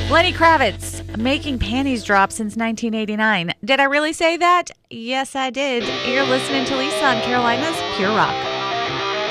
Lenny Kravitz, making panties drop since 1989. Did I really say that? Yes, I did. You're listening to Lisa on Carolina's Pure Rock.